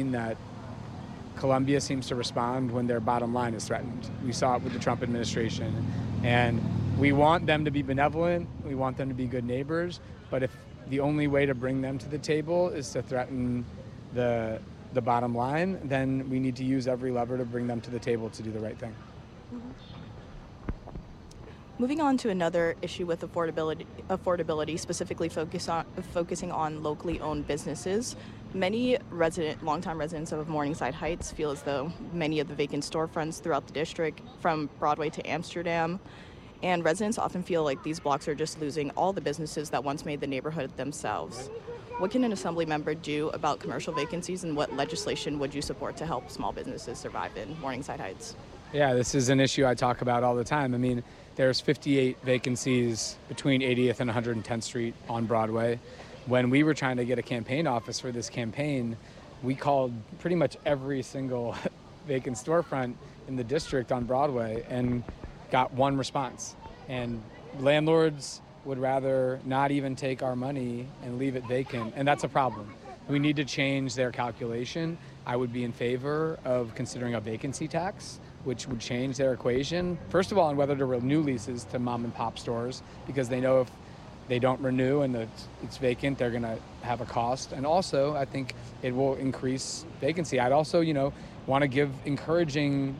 seen that Columbia seems to respond when their bottom line is threatened. We saw it with the Trump administration. And we want them to be benevolent, we want them to be good neighbors, but if the only way to bring them to the table is to threaten the bottom line, then we need to use every lever to bring them to the table to do the right thing. Mm-hmm. Moving on to another issue with affordability, specifically focusing on locally owned businesses. Many longtime residents of Morningside Heights feel as though many of the vacant storefronts throughout the district, from Broadway to Amsterdam, and residents often feel like these blocks are just losing all the businesses that once made the neighborhood themselves. What can an assembly member do about commercial vacancies, and what legislation would you support to help small businesses survive in Morningside Heights? Yeah, this is an issue I talk about all the time. I mean, there's 58 vacancies between 80th and 110th Street on Broadway. When we were trying to get a campaign office for this campaign, we called pretty much every single vacant storefront in the district on Broadway and got one response. And landlords would rather not even take our money and leave it vacant, and that's a problem. We need to change their calculation. I would be in favor of considering a vacancy tax, which would change their equation. First of all, on whether to renew leases to mom and pop stores, because they know if they don't renew and it's vacant, they're gonna have a cost. And also, I think it will increase vacancy. I'd also, want to encourage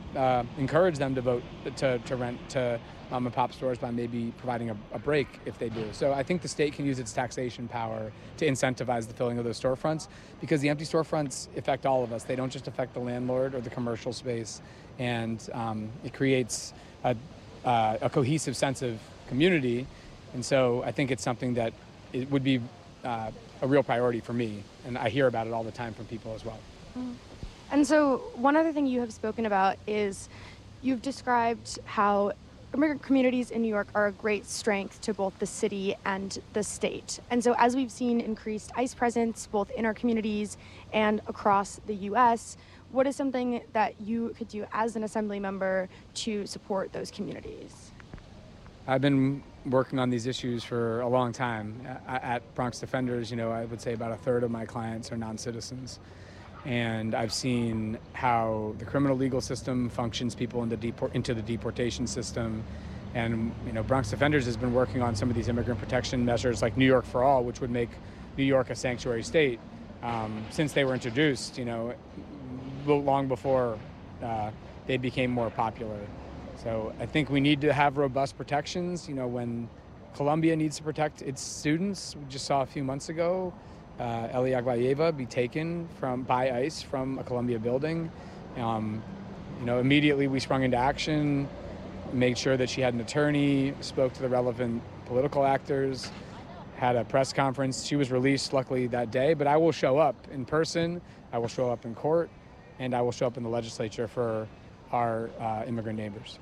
them to vote to rent to mom and pop stores by maybe providing a break if they do. So I think the state can use its taxation power to incentivize the filling of those storefronts, because the empty storefronts affect all of us. They don't just affect the landlord or the commercial space, and it creates a cohesive sense of community. And so I think it's something that it would be a real priority for me, and I hear about it all the time from people as well. Mm. And so one other thing you have spoken about is you've described how immigrant communities in New York are a great strength to both the city and the state. And so as we've seen increased ICE presence both in our communities and across the U.S., what is something that you could do as an assembly member to support those communities? I've been working on these issues for a long time. At Bronx Defenders, I would say about a third of my clients are non-citizens. And I've seen how the criminal legal system functions people into the deportation system. And, Bronx Defenders has been working on some of these immigrant protection measures like New York for All, which would make New York a sanctuary state, since they were introduced, long before they became more popular. So I think we need to have robust protections. When Columbia needs to protect its students, we just saw a few months ago, Eli Agbayeva be taken by ICE from a Columbia building. Immediately we sprung into action, made sure that she had an attorney, spoke to the relevant political actors, had a press conference. She was released luckily that day, but I will show up in person, I will show up in court, and I will show up in the legislature for our immigrant neighbors.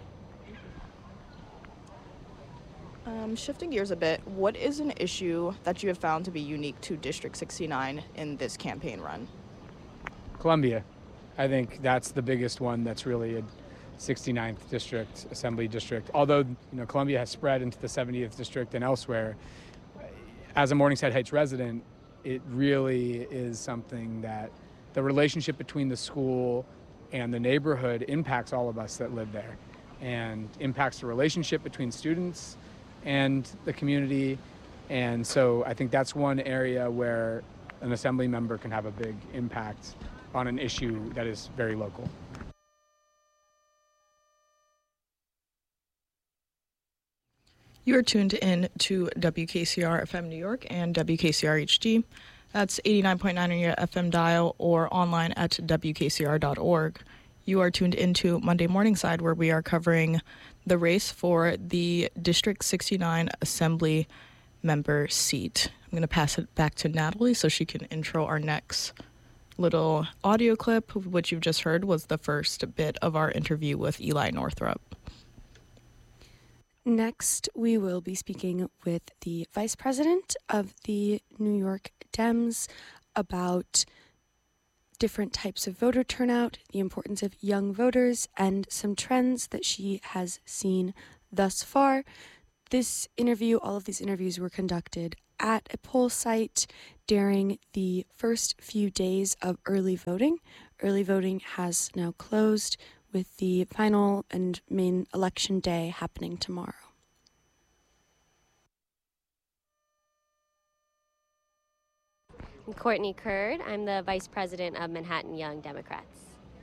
Shifting gears a bit, what is an issue that you have found to be unique to District 69 in this campaign run? Columbia. I think that's the biggest one that's really a 69th district, assembly district. Although, Columbia has spread into the 70th district and elsewhere. As a Morningside Heights resident, it really is something that the relationship between the school and the neighborhood impacts all of us that live there, and impacts the relationship between students and the community. And so I think that's one area where an assembly member can have a big impact on an issue that is very local. You are tuned in to WKCR FM New York and WKCR HD. That's 89.9 on your FM dial or online at WKCR.org. You are tuned into Monday Morningside, where we are covering the race for the District 69 Assembly member seat. I'm going to pass it back to Natalie so she can intro our next little audio clip, which you've just heard was the first bit of our interview with Eli Northrup. Next, we will be speaking with the Vice President of the New York Dems about different types of voter turnout, the importance of young voters, and some trends that she has seen thus far. All of these interviews were conducted at a poll site during the first few days of early voting. Early voting has now closed, with the final and main election day happening tomorrow. I'm Courtney Curd. I'm the Vice President of Manhattan Young Democrats.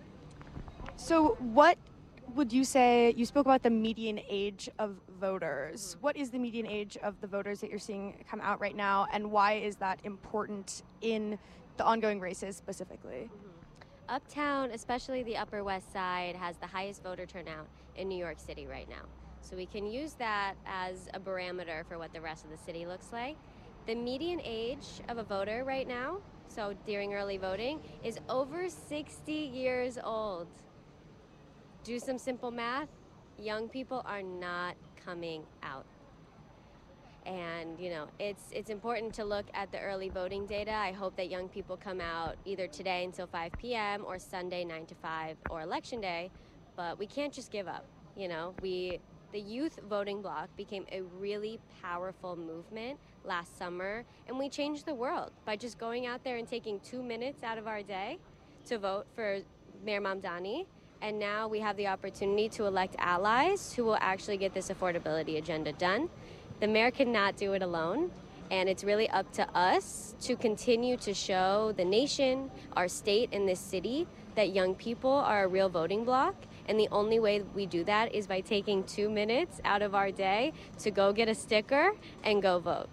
So what would you say, you spoke about the median age of voters. What is the median age of the voters that you're seeing come out right now, and why is that important in the ongoing races specifically? Uptown, especially the Upper West Side, has the highest voter turnout in New York City right now. So we can use that as a barometer for what the rest of the city looks like. The median age of a voter right now, so during early voting, is over 60 years old. Do some simple math. Young people are not coming out. And, you know, it's important to look at the early voting data. I hope that young people come out either today until 5 p.m. or Sunday 9 to 5 or Election Day. But we can't just give up. You know, the youth voting bloc became a really powerful movement last summer, and we changed the world by just going out there and taking 2 minutes out of our day to vote for Mayor Mamdani. And now we have the opportunity to elect allies who will actually get this affordability agenda done. The mayor cannot do it alone, and it's really up to us to continue to show the nation, our state, and this city that young people are a real voting bloc. And the only way we do that is by taking 2 minutes out of our day to go get a sticker and go vote.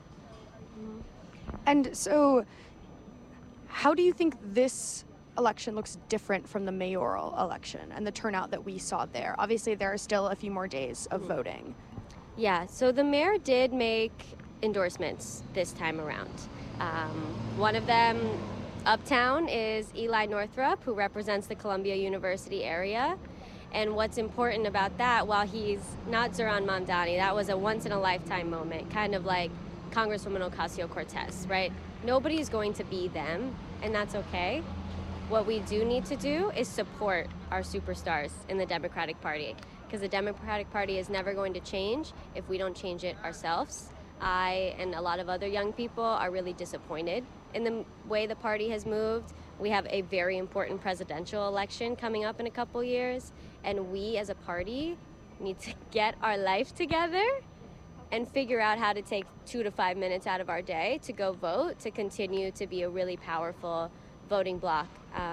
And so how do you think this election looks different from the mayoral election and the turnout that we saw there? Obviously, there are still a few more days of voting. Yeah, so the mayor did make endorsements this time around. One of them, Uptown, is Eli Northrup, who represents the Columbia University area. And what's important about that, while he's not Zohran Mamdani, that was a once-in-a-lifetime moment, kind of like Congresswoman Ocasio-Cortez, right? Nobody's going to be them, and that's okay. What we do need to do is support our superstars in the Democratic Party, because the Democratic Party is never going to change if we don't change it ourselves. I and a lot of other young people are really disappointed in the way the party has moved. We have a very important presidential election coming up in a couple years, and we as a party need to get our life together and figure out how to take 2 to 5 minutes out of our day to go vote, to continue to be a really powerful voting bloc.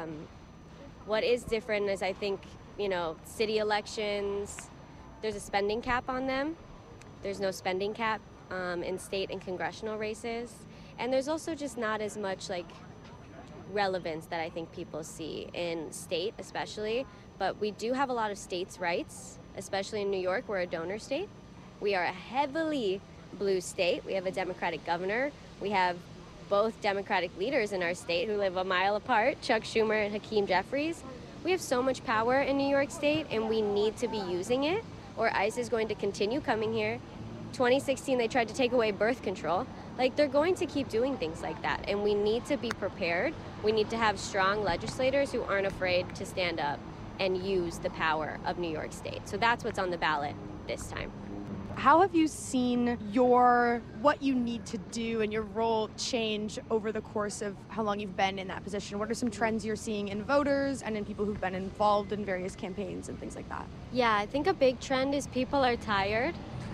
What is different is, I think, you know, city elections, there's a spending cap on them. There's no spending cap in state and congressional races. And there's also just not as much like relevance that I think people see in state especially. But we do have a lot of states' rights, especially in New York. We're a donor state. We are a heavily blue state. We have a Democratic governor. We have both Democratic leaders in our state who live a mile apart, Chuck Schumer and Hakeem Jeffries. We have so much power in New York State, and we need to be using it, or ICE is going to continue coming here. 2016, they tried to take away birth control. Like, they're going to keep doing things like that, and we need to be prepared. We need to have strong legislators who aren't afraid to stand up and use the power of New York State. So that's what's on the ballot this time. How have you seen what you need to do and your role change over the course of how long you've been in that position? What are some trends you're seeing in voters and in people who've been involved in various campaigns and things like that? Yeah, I think a big trend is people are tired.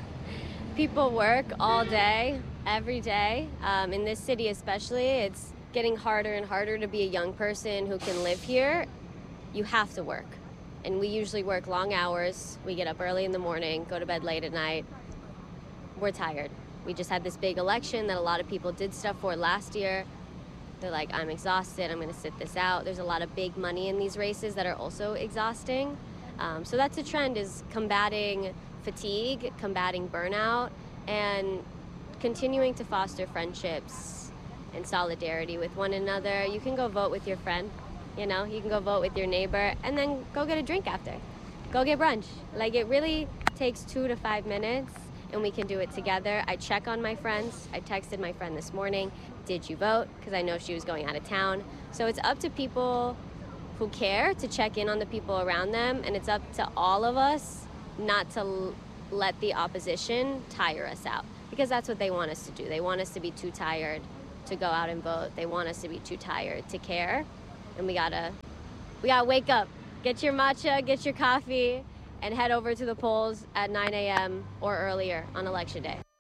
People work all day, every day. In this city especially, it's getting harder and harder to be a young person who can live here. You have to work. And we usually work long hours. We get up early in the morning, go to bed late at night. We're tired. We just had this big election that a lot of people did stuff for last year. They're like, I'm exhausted, I'm gonna sit this out. There's a lot of big money in these races that are also exhausting. So that's a trend, is combating fatigue, combating burnout, and continuing to foster friendships and solidarity with one another. You can go vote with your friend. You know, you can go vote with your neighbor and then go get a drink after. Go get brunch. Like, it really takes 2 to 5 minutes, and we can do it together. I check on my friends. I texted my friend this morning, did you vote? Because I know she was going out of town. So it's up to people who care to check in on the people around them, and it's up to all of us not to let the opposition tire us out. because that's what they want us to do. They want us to be too tired to go out and vote. They want us to be too tired to care. And we gotta wake up, get your matcha, get your coffee, and head over to the polls at 9 a.m. or earlier on Election Day.